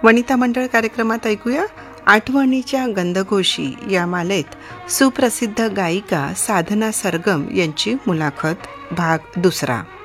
वनिता मंडळ कार्यक्रमात ऐकूया आठवणीच्या गंधगोशी या मालेत सुप्रसिद्ध गायिका साधना सरगम यांची मुलाखत भाग 2.